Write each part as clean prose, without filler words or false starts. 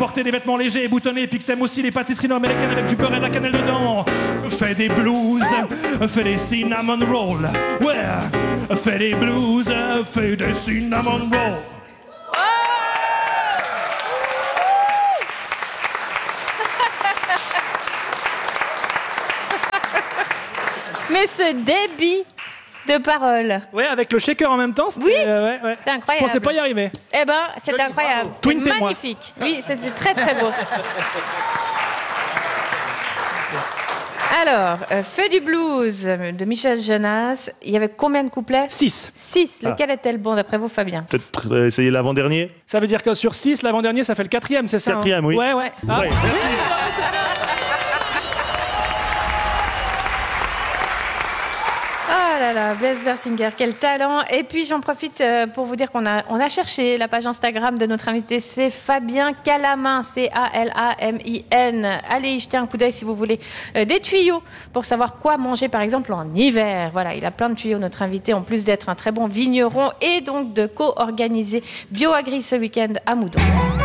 porter des vêtements légers et boutonnés, puis que t'aimes aussi les pâtisseries nord-américaines avec du beurre et de la cannelle dedans. Fais des blues, fais des cinnamon rolls. Ouais, fais des blues, fais des cinnamon rolls. Mais ce débit de paroles. Ouais, avec le shaker en même temps. Oui, ouais. c'est incroyable. Je pensais pas y arriver. Eh ben, c'était incroyable. C'était Twin, magnifique. Oui, c'était très très beau. Alors, Feu du blues de Michel Jonas. Il y avait combien de couplets? 6. 6. Lequel est-elle bon d'après vous, Fabien? Peut-être essayer l'avant-dernier. Ça veut dire que sur 6, l'avant-dernier, ça fait le 4e, c'est ça? 4e, oui. Ouais. Ah. Ouais, merci. Oh là là, Blaise Bersinger, quel talent. Et puis j'en profite pour vous dire qu'on a cherché la page Instagram de notre invité, c'est Fabien Calamin, Calamin. Allez y jeter un coup d'œil si vous voulez des tuyaux pour savoir quoi manger par exemple en hiver. Voilà, il a plein de tuyaux notre invité, en plus d'être un très bon vigneron et donc de co-organiser BioAgri ce week-end à Moudon.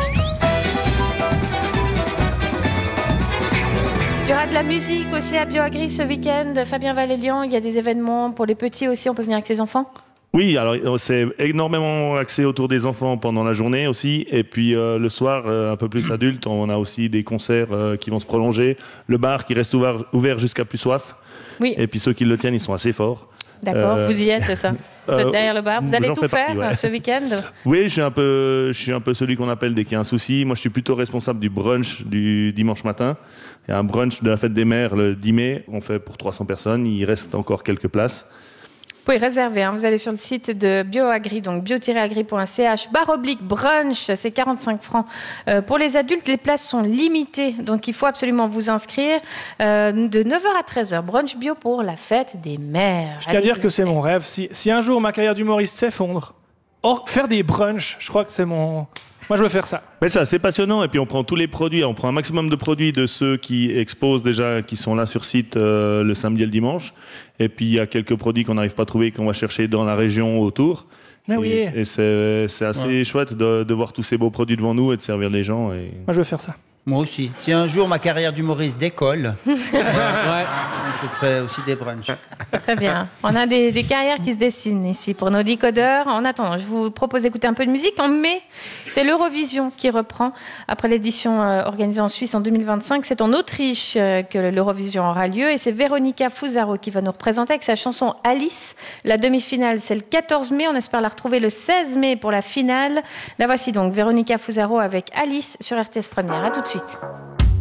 Il y aura de la musique aussi à BioAgri ce week-end. Fabien Valélian, il y a des événements pour les petits aussi. On peut venir avec ses enfants? Oui, alors c'est énormément axé autour des enfants pendant la journée aussi. Et puis le soir, un peu plus adulte, on a aussi des concerts qui vont se prolonger. Le bar qui reste ouvert jusqu'à plus soif. Oui. Et puis ceux qui le tiennent, ils sont assez forts. D'accord, vous y êtes, c'est ça? Vous êtes derrière le bar. Vous allez tout faire ce week-end? Oui, je suis un peu celui qu'on appelle dès qu'il y a un souci. Moi, je suis plutôt responsable du brunch du dimanche matin. Il y a un brunch de la fête des mères le 10 mai. On fait pour 300 personnes. Il reste encore quelques places. Vous pouvez réserver, vous allez sur le site de BioAgri, donc bio-agri.ch, /brunch, c'est 45 francs. Pour les adultes, les places sont limitées, donc il faut absolument vous inscrire de 9h à 13h. Brunch bio pour la fête des mères. Je tiens à dire que c'est mon rêve. Si un jour ma carrière d'humoriste s'effondre, faire des brunchs, je crois que c'est mon... Moi, je veux faire ça. Mais ça, c'est passionnant. Et puis, on prend tous les produits. On prend un maximum de produits de ceux qui exposent déjà, qui sont là sur site le samedi et le dimanche. Et puis, il y a quelques produits qu'on n'arrive pas à trouver, qu'on va chercher dans la région autour. Mais oui. Et c'est assez chouette de voir tous ces beaux produits devant nous et de servir les gens. Et... Moi, je veux faire ça. Moi aussi. Si un jour ma carrière d'humoriste décolle, je ferai aussi des brunchs. Très bien. On a des carrières qui se dessinent ici pour nos decodeurs. En attendant, je vous propose d'écouter un peu de musique. En mai, c'est l'Eurovision qui reprend. Après l'édition organisée en Suisse en 2025, c'est en Autriche que l'Eurovision aura lieu. Et c'est Véronica Fusaro qui va nous représenter avec sa chanson Alice. La demi-finale, c'est le 14 mai. On espère la retrouver le 16 mai pour la finale. La voici donc, Véronica Fusaro avec Alice sur RTS Première. À tout de suite.